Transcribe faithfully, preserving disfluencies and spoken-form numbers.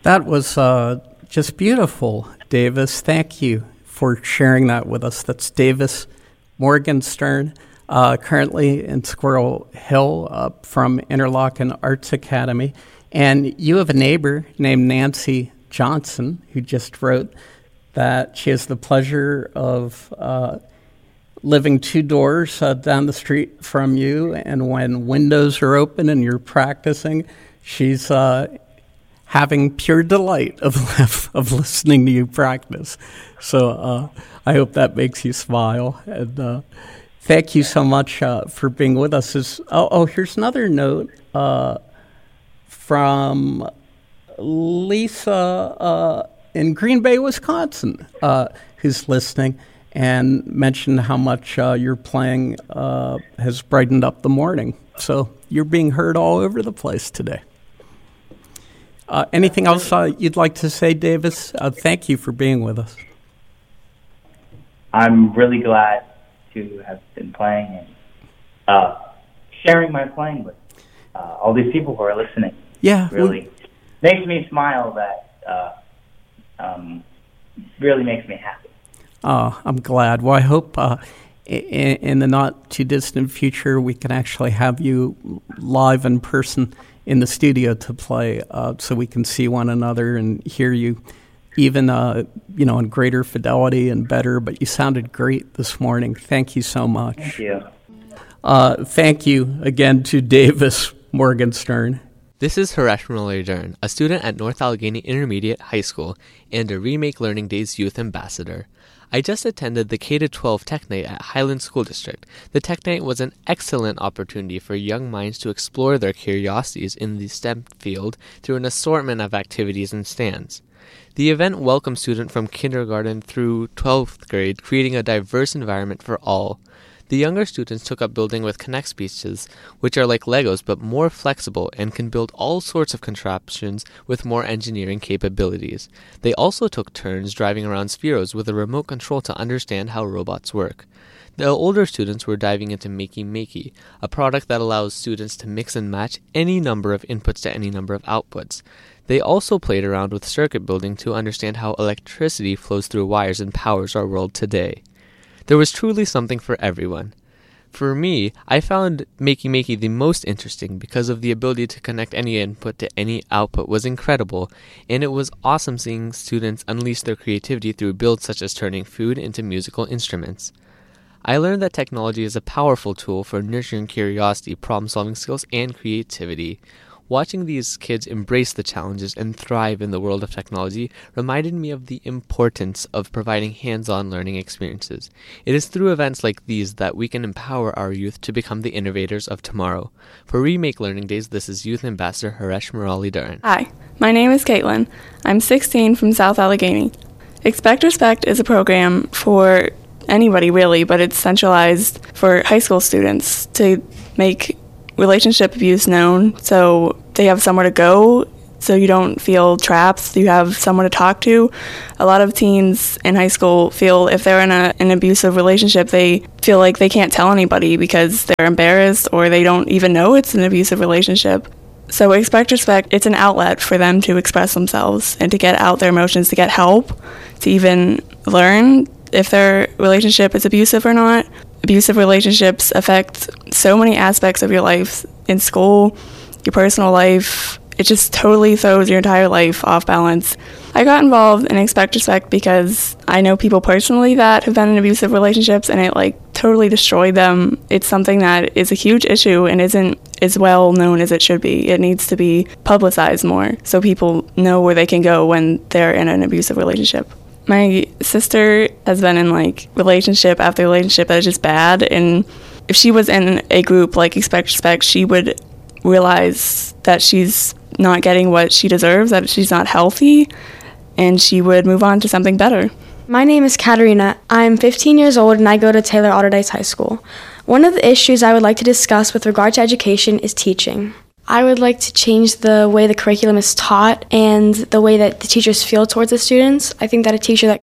That was uh, just beautiful, Davis. Thank you for sharing that with us. That's Davis Morgenstern, uh, currently in Squirrel Hill uh, from Interlochen Arts Academy. And you have a neighbor named Nancy Johnson who just wrote that she has the pleasure of uh, living two doors uh, down the street from you, and when windows are open and you're practicing, she's uh, having pure delight of of listening to you practice. So uh, I hope that makes you smile. And uh, thank you so much uh, for being with us. Is, oh, oh, here's another note uh, from Lisa uh, in Green Bay, Wisconsin, uh, who's listening, and mentioned how much uh, your playing uh, has brightened up the morning. So you're being heard all over the place today. Uh, anything else uh, you'd like to say, Davis? Uh, thank you for being with us. I'm really glad to have been playing and uh, sharing my playing with uh, all these people who are listening. Yeah. Really Well, makes me smile. That uh, um, really makes me happy. Oh, I'm glad. Well, I hope uh, in, in the not-too-distant future we can actually have you live in person in the studio to play, uh, so we can see one another and hear you even, uh, you know, in greater fidelity and better. But you sounded great this morning. Thank you so much. Thank you. Uh, thank you again to Davis Morgenstern. This is Haresh Muralidharan, a student at North Allegheny Intermediate High School and a Remake Learning Days Youth Ambassador. I just attended the K through twelve Tech Night at Highland School District. The Tech Night was an excellent opportunity for young minds to explore their curiosities in the STEM field through an assortment of activities and stands. The event welcomed students from kindergarten through twelfth grade, creating a diverse environment for all. The younger students took up building with Connect pieces, which are like Legos but more flexible and can build all sorts of contraptions with more engineering capabilities. They also took turns driving around Spheros with a remote control to understand how robots work. The older students were diving into Makey Makey, a product that allows students to mix and match any number of inputs to any number of outputs. They also played around with circuit building to understand how electricity flows through wires and powers our world today. There was truly something for everyone. For me, I found Makey Makey the most interesting because of the ability to connect any input to any output was incredible, and it was awesome seeing students unleash their creativity through builds such as turning food into musical instruments. I learned that technology is a powerful tool for nurturing curiosity, problem-solving skills, and creativity. Watching these kids embrace the challenges and thrive in the world of technology reminded me of the importance of providing hands-on learning experiences. It is through events like these that we can empower our youth to become the innovators of tomorrow. For Remake Learning Days, this is Youth Ambassador Haresh Muralidharan. Hi, my name is Caitlin. I'm sixteen from South Allegheny. Expect Respect is a program for anybody really, but it's centralized for high school students to make relationship abuse known, so they have somewhere to go, so you don't feel trapped, you have someone to talk to. A lot of teens in high school feel if they're in a, an abusive relationship, they feel like they can't tell anybody because they're embarrassed or they don't even know it's an abusive relationship. So Expect Respect, it's an outlet for them to express themselves and to get out their emotions, to get help, to even learn if their relationship is abusive or not. Abusive relationships affect so many aspects of your life, in school, your personal life. It just totally throws your entire life off balance. I got involved in Expect Respect because I know people personally that have been in abusive relationships, and it like totally destroyed them. It's something that is a huge issue and isn't as well known as it should be. It needs to be publicized more so people know where they can go when they're in an abusive relationship. My sister has been in like relationship after relationship that is just bad, and if she was in a group like Expect Respect, she would realize that she's not getting what she deserves, that she's not healthy, and she would move on to something better. My name is Katarina. I'm fifteen years old and I go to Taylor Alderdice High School. One of the issues I would like to discuss with regard to education is teaching. I would like to change the way the curriculum is taught and the way that the teachers feel towards the students. I think that a teacher that